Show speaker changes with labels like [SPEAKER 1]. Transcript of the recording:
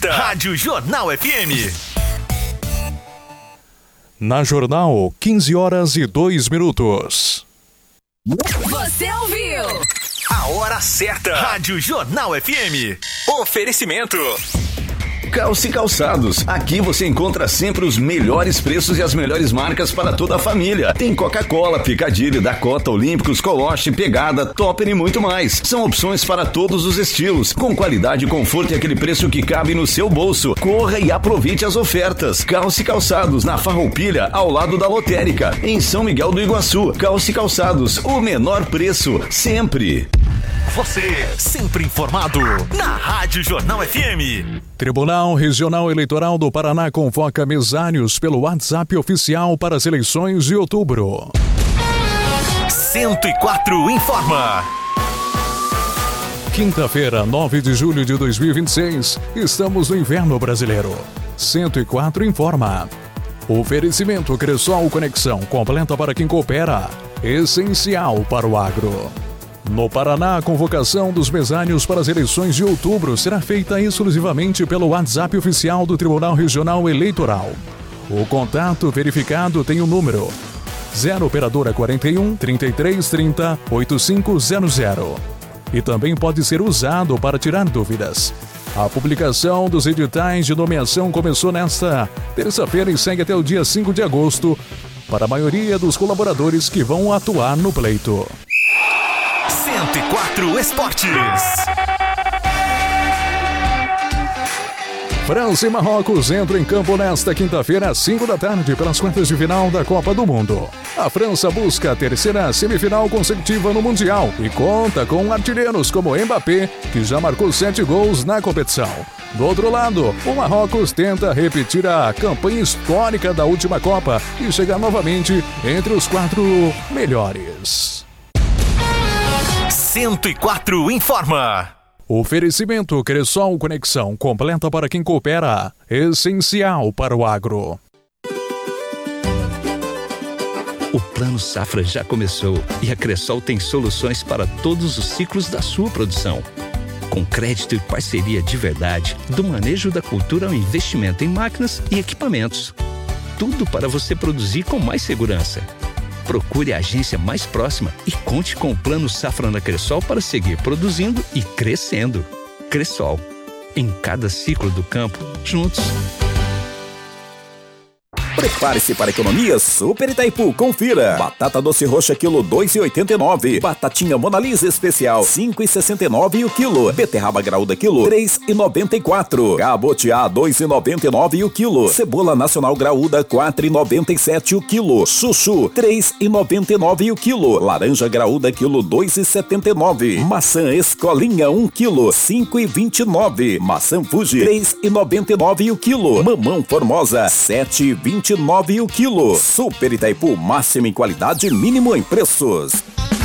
[SPEAKER 1] certa. Rádio Jornal FM.
[SPEAKER 2] Na Jornal, 15h02.
[SPEAKER 1] Você ouviu? A hora certa. Rádio Jornal FM. Oferecimento.
[SPEAKER 3] Calce Calçados. Aqui você encontra sempre os melhores preços e as melhores marcas para toda a família. Tem Coca-Cola, Piccadilly, Dakota, Olímpicos, Coloche, Pegada, Topper e muito mais. São opções para todos os estilos, com qualidade, conforto e aquele preço que cabe no seu bolso. Corra e aproveite as ofertas. Calce Calçados, na Farroupilha, ao lado da Lotérica. Em São Miguel do Iguaçu. Calce Calçados, o menor preço, sempre.
[SPEAKER 1] Você, sempre informado, na Rádio Jornal FM.
[SPEAKER 2] Tribunal Regional Eleitoral do Paraná convoca mesários pelo WhatsApp oficial para as eleições de outubro.
[SPEAKER 1] 104 informa.
[SPEAKER 2] Quinta-feira, 9 de julho de 2026, estamos no inverno brasileiro. 104 informa. Oferecimento Cressol Conexão, completa para quem coopera, essencial para o agro. No Paraná, a convocação dos mesários para as eleições de outubro será feita exclusivamente pelo WhatsApp oficial do Tribunal Regional Eleitoral. O contato verificado tem o número 0 operadora 41 3330 8500 e também pode ser usado para tirar dúvidas. A publicação dos editais de nomeação começou nesta terça-feira e segue até o dia 5 de agosto para a maioria dos colaboradores que vão atuar no pleito.
[SPEAKER 1] 104 Esportes.
[SPEAKER 2] França e Marrocos entram em campo nesta quinta-feira às 5 da tarde pelas quartas de final da Copa do Mundo. A França busca a terceira semifinal consecutiva no Mundial e conta com artilheiros como Mbappé, que já marcou 7 gols na competição. Do outro lado, o Marrocos tenta repetir a campanha histórica da última Copa e chegar novamente entre os 4 melhores.
[SPEAKER 1] 104 informa.
[SPEAKER 2] Oferecimento Cressol Conexão, completa para quem coopera, essencial para o agro.
[SPEAKER 4] O Plano Safra já começou e a Cressol tem soluções para todos os ciclos da sua produção. Com crédito e parceria de verdade, do manejo da cultura ao investimento em máquinas e equipamentos. Tudo para você produzir com mais segurança. Procure a agência mais próxima e conte com o Plano Safra na Cressol para seguir produzindo e crescendo. Cressol, em cada ciclo do campo, juntos.
[SPEAKER 5] Prepare-se para a economia Super Itaipu. Confira. Batata doce roxa quilo 2,89. Batatinha Mona Lisa especial 5,69 o quilo. Beterraba graúda quilo 3,94. Cabotiá 2,99 o quilo. Cebola nacional graúda 4,97 o quilo. Chuchu 3,99 o quilo. Laranja graúda quilo 2,79. Maçã Escolinha 1 quilo 5,29. Maçã Fuji 3,99 o quilo. Mamão Formosa 7,29 o quilo. Super Itaipu, máximo em qualidade, mínimo em preços.